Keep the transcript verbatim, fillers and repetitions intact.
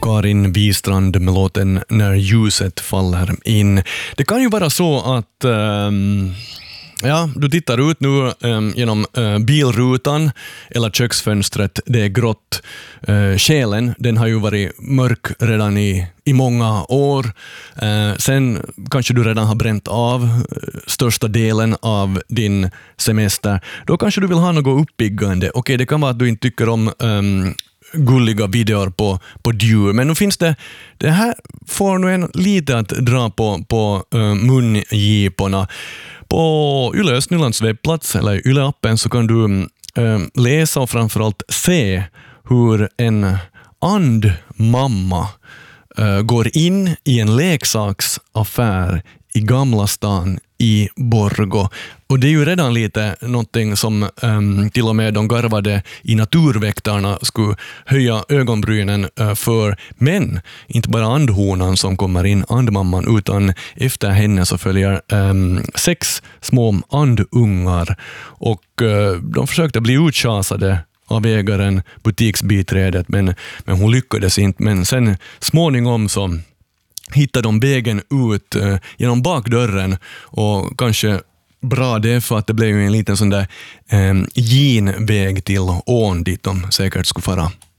Karin Wistrand med låten När ljuset faller in. Det kan ju vara så att um, ja, du tittar ut nu um, genom uh, bilrutan eller köksfönstret, det är grått. Uh, själen, den har ju varit mörk redan i, i många år. Uh, sen kanske du redan har bränt av uh, största delen av din semester. Då kanske du vill ha något uppiggande. Okej, okay, det kan vara att du inte tycker om um, gulliga videor på, på djur. Men nu finns det, det här får nu en lite att dra på, på uh, mungiporna. På Yle Nylands webbplats eller Yle-appen så kan du uh, läsa och framförallt se hur en andmamma uh, går in i en leksaksaffär i Gamla stan i Borgå. Och det är ju redan lite någonting som um, till och med de garvade i Naturväktarna skulle höja ögonbrynen uh, för. Men inte bara andhonan som kommer in, andmamman, utan efter henne så följer um, sex små andungar. Och uh, de försökte bli utchasade av ägaren, butiksbiträdet, men, men hon lyckades inte. Men sen småningom så hittade de vägen ut eh, genom bakdörren, och kanske bra det, för att det blev ju en liten sån där eh, genväg till ån dit de säkert skulle fara.